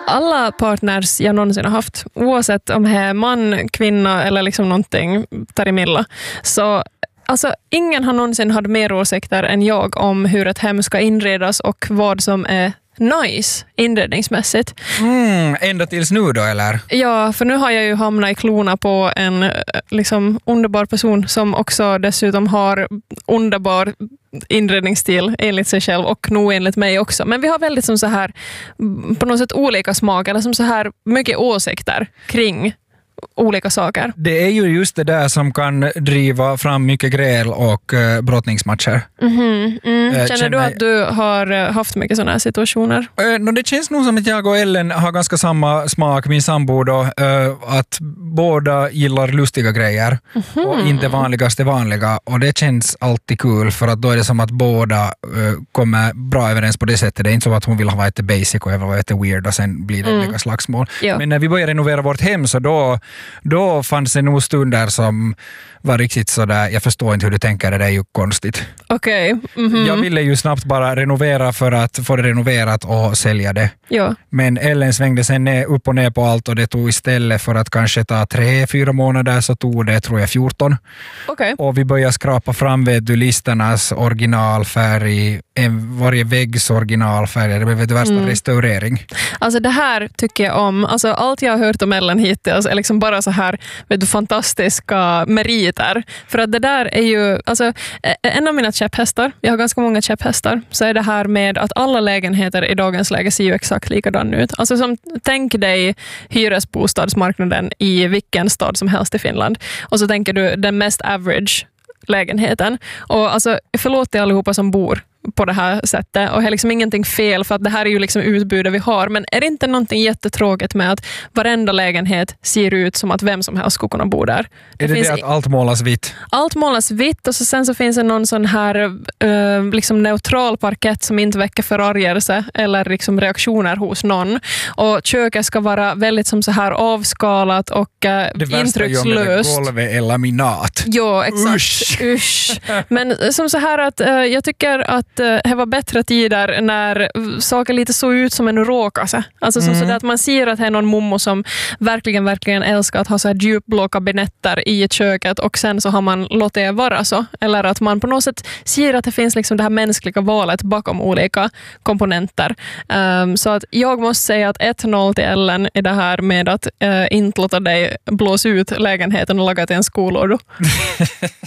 alla partners jag någonsin har haft, oavsett om det är man, kvinna eller liksom någonting däremellan, så alltså, ingen har någonsin haft mer åsikter än jag om hur ett hem ska inredas och vad som är nice inredningsmässigt. Ända tills nu då, eller? Ja, för nu har jag ju hamnat i klona på en liksom underbar person som också dessutom har underbar inredningsstil enligt sig själv och nog enligt mig också. Men vi har väldigt som så här på något sätt olika smak eller som så här mycket åsikter kring olika saker. Det är ju just det där som kan driva fram mycket gräl och brottningsmatcher. Känner du att du har haft mycket sådana här situationer? Det känns nog som att jag och Ellen har ganska samma smak, min sambo då, att båda gillar lustiga grejer och inte vanligaste vanliga, och det känns alltid kul för att då är det som att båda kommer bra överens på det sättet. Det är inte så att hon vill ha lite basic och jag vill ha lite weird och sen blir det olika slagsmål. Ja. Men när vi började renovera vårt hem så då fanns det nog stunder som var riktigt sådär, jag förstår inte hur du tänker, det är ju konstigt. Okej. Jag ville ju snabbt bara renovera för att få det renoverat och sälja det. Ja. Men Ellen svängde sen upp och ner på allt och det tog istället för att kanske ta 3-4 månader så tog det, tror jag, 14. Okay. Och vi började skrapa fram listernas originalfärg, varje väggs originalfärg. Det blev det värsta restaurering. Alltså det här tycker jag om. Alltså allt jag har hört om Ellen hittills är liksom bara så här, vet du, fantastiska meriter. För att det där är ju, alltså en av mina käpphästar, jag har ganska många käpphästar, så är det här med att alla lägenheter i dagens läge ser ju exakt likadan ut. Alltså som, tänk dig hyresbostadsmarknaden i vilken stad som helst i Finland. Och så tänker du den mest average lägenheten. Och alltså, förlåt till allihopa som bor på det här sättet och det är liksom ingenting fel för att det här är ju liksom utbudet vi har, men är det inte någonting jättetråkigt med att varenda lägenhet ser ut som att vem som helst skulle kunna bo där? Är det att allt målas vitt? Allt målas vitt och så sen så finns det någon sån här liksom neutral parkett som inte väcker förargelse eller liksom reaktioner hos någon, och köket ska vara väldigt som så här avskalat och intryckslöst. Det värsta är om golvet är laminat. Ja, exakt. Usch. Men som så här att jag tycker att det var bättre tider när saker lite såg ut som en råkase. Alltså som sådär att man ser att det är någon mommo som verkligen älskar att ha så här djupblå kabinetter i köket och sen så har man låtit det vara så. Eller att man på något sätt ser att det finns liksom det här mänskliga valet bakom olika komponenter. Så att jag måste säga att 1-0 till Ellen i det här med att inte låta dig blåsa ut lägenheten och laga till en skolordo.